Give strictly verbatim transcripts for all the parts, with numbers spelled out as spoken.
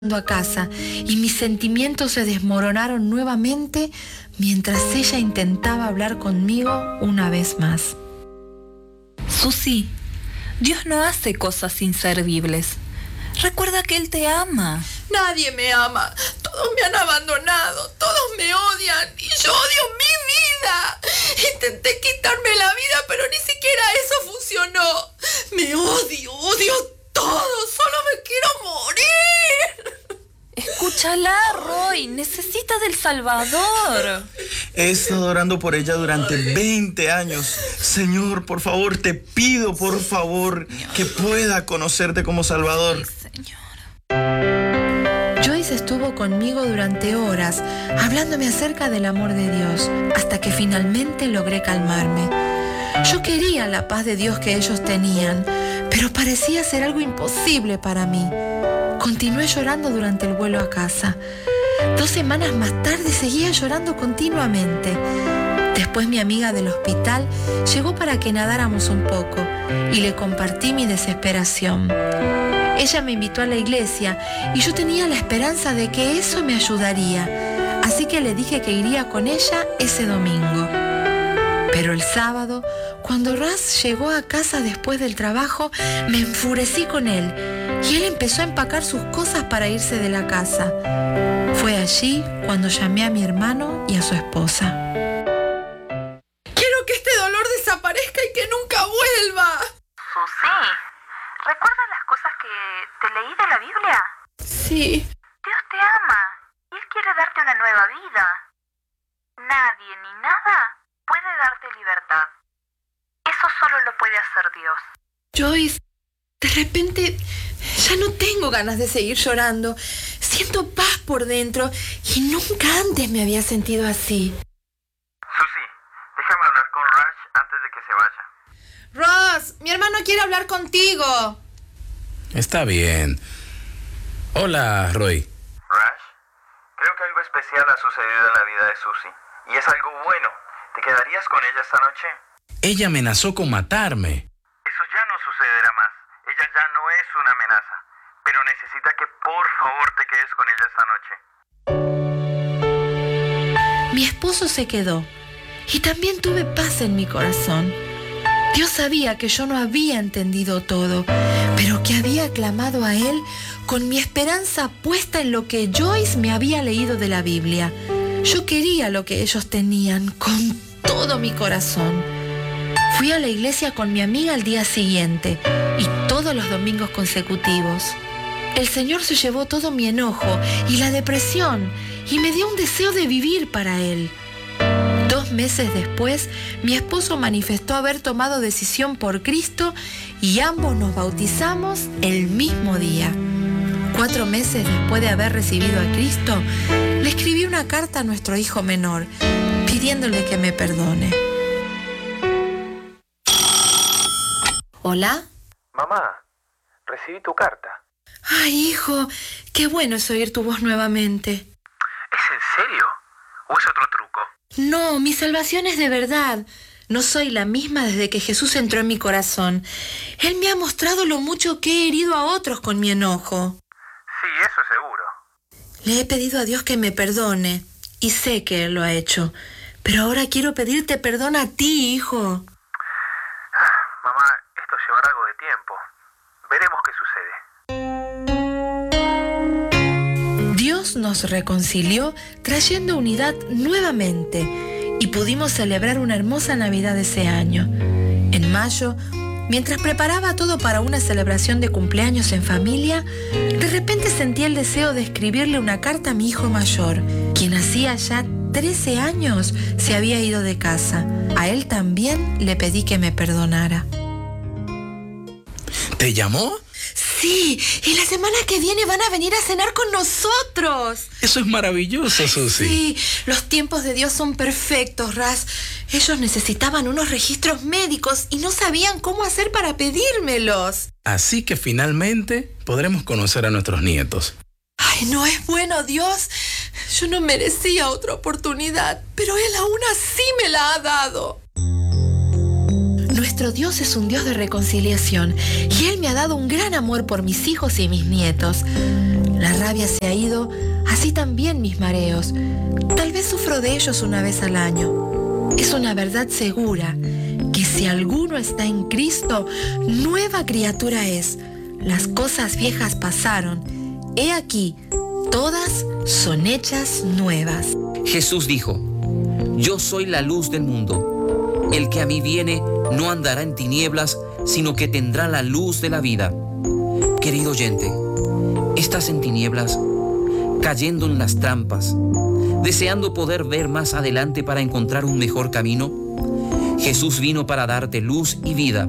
a casa y mis sentimientos se desmoronaron nuevamente mientras ella intentaba hablar conmigo una vez más. Susi, Dios no hace cosas inservibles. Recuerda que Él te ama. Nadie me ama. Todos me han abandonado. Todos me odian. Y yo odio mi vida. Intenté quitarme la vida, pero ni siquiera eso funcionó. Me odio, odio todo. Solo me quiero morir. Escúchala, Roy. Necesita del Salvador. He estado orando por ella durante veinte años. Señor, por favor, te pido, por favor, que pueda conocerte como Salvador. Sí, Señor. Joyce estuvo conmigo durante horas, hablándome acerca del amor de Dios, hasta que finalmente logré calmarme. Yo quería la paz de Dios que ellos tenían, pero parecía ser algo imposible para mí. Continué llorando durante el vuelo a casa. Dos semanas más tarde seguía llorando continuamente. Después mi amiga del hospital llegó para que nadáramos un poco y le compartí mi desesperación. Ella me invitó a la iglesia y yo tenía la esperanza de que eso me ayudaría, así que le dije que iría con ella ese domingo. Pero el sábado, cuando Russ llegó a casa después del trabajo, me enfurecí con él y él empezó a empacar sus cosas para irse de la casa. Fue allí cuando llamé a mi hermano y a su esposa. Quiero que este dolor desaparezca y que nunca vuelva. Susi, ¿recuerdas las cosas que te leí de la Biblia? Sí. Dios te ama y Él quiere darte una nueva vida. Nadie ni nada puede darte libertad. Eso solo lo puede hacer Dios. Joyce, de repente ya no tengo ganas de seguir llorando. Siento paz por dentro y nunca antes me había sentido así. Susi, déjame hablar con Rush antes de que se vaya. Ross, mi hermano quiere hablar contigo. Está bien. Hola, Roy. Rush, creo que algo especial ha sucedido en la vida de Susi. Y es algo bueno. ¿Te quedarías con ella esta noche? Ella amenazó con matarme. Eso ya no sucederá más. Ella ya no es una amenaza. Pero necesita que por favor te quedes con ella esta noche. Mi esposo se quedó y también tuve paz en mi corazón. Dios sabía que yo no había entendido todo, pero que había clamado a Él con mi esperanza puesta en lo que Joyce me había leído de la Biblia. Yo quería lo que ellos tenían con todo mi corazón. Fui a la iglesia con mi amiga al día siguiente y todos los domingos consecutivos. El Señor se llevó todo mi enojo y la depresión y me dio un deseo de vivir para Él. Dos meses después, mi esposo manifestó haber tomado decisión por Cristo y ambos nos bautizamos el mismo día. Cuatro meses después de haber recibido a Cristo, le escribí una carta a nuestro hijo menor, pidiéndole que me perdone. ¿Hola? Mamá, recibí tu carta. Ay, hijo, qué bueno es oír tu voz nuevamente. ¿Es en serio? ¿O es otro truco? No, mi salvación es de verdad. No soy la misma desde que Jesús entró en mi corazón. Él me ha mostrado lo mucho que he herido a otros con mi enojo. Sí, eso seguro. Le he pedido a Dios que me perdone, y sé que Él lo ha hecho. Pero ahora quiero pedirte perdón a ti, hijo. Mamá, esto llevará algo de tiempo. Veremos qué sucede. Dios nos reconcilió trayendo unidad nuevamente y pudimos celebrar una hermosa Navidad ese año. En mayo, mientras preparaba todo para una celebración de cumpleaños en familia, de repente sentí el deseo de escribirle una carta a mi hijo mayor, quien hacía ya trece años se había ido de casa. A él también le pedí que me perdonara. ¿Te llamó? Sí, y la semana que viene van a venir a cenar con nosotros. Eso es maravilloso, Susi. Sí, los tiempos de Dios son perfectos, Raz. Ellos necesitaban unos registros médicos y no sabían cómo hacer para pedírmelos. Así que finalmente podremos conocer a nuestros nietos. Ay, ¿no es bueno Dios? Yo no merecía otra oportunidad, pero Él aún así me la ha dado. Nuestro Dios es un Dios de reconciliación y Él me ha dado un gran amor por mis hijos y mis nietos. La rabia se ha ido, así también mis mareos. Tal vez sufro de ellos una vez al año. Es una verdad segura que si alguno está en Cristo, nueva criatura es. Las cosas viejas pasaron. He aquí, todas son hechas nuevas. Jesús dijo: yo soy la luz del mundo. El que a mí viene no andará en tinieblas, sino que tendrá la luz de la vida. Querido oyente, ¿estás en tinieblas, cayendo en las trampas, deseando poder ver más adelante para encontrar un mejor camino? Jesús vino para darte luz y vida.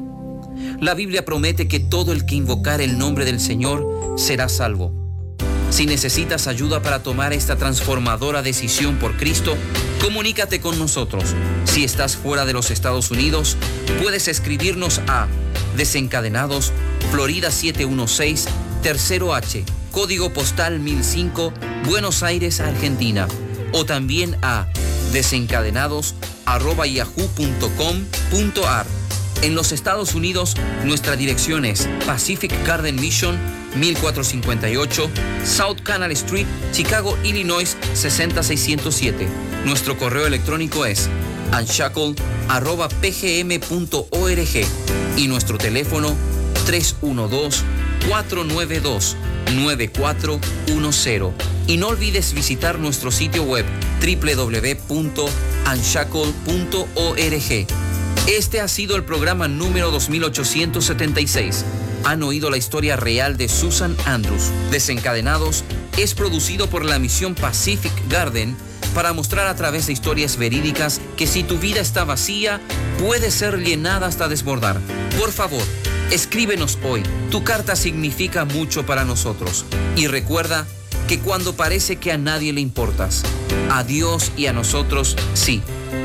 La Biblia promete que todo el que invocar el nombre del Señor será salvo. Si necesitas ayuda para tomar esta transformadora decisión por Cristo, comunícate con nosotros. Si estás fuera de los Estados Unidos, puedes escribirnos a Desencadenados, Florida setecientos dieciséis, Tercero H, Código Postal mil cinco, Buenos Aires, Argentina. O también a desencadenados arroba yahoo punto com punto ar. En los Estados Unidos, nuestra dirección es Pacific Garden Mission, mil cuatrocientos cincuenta y ocho, South Canal Street, Chicago, Illinois, sesenta mil seiscientos siete. Nuestro correo electrónico es unshackle arroba p g m punto org y nuestro teléfono tres uno dos, cuatro nueve dos, nueve cuatro uno cero. Y no olvides visitar nuestro sitio web doble u doble u doble u punto unshackle punto org. Este ha sido el programa número dos mil ochocientos setenta y seis. Han oído la historia real de Susan Andrews. Desencadenados es producido por la misión Pacific Garden para mostrar a través de historias verídicas que si tu vida está vacía, puede ser llenada hasta desbordar. Por favor, escríbenos hoy. Tu carta significa mucho para nosotros. Y recuerda que cuando parece que a nadie le importas, a Dios y a nosotros sí.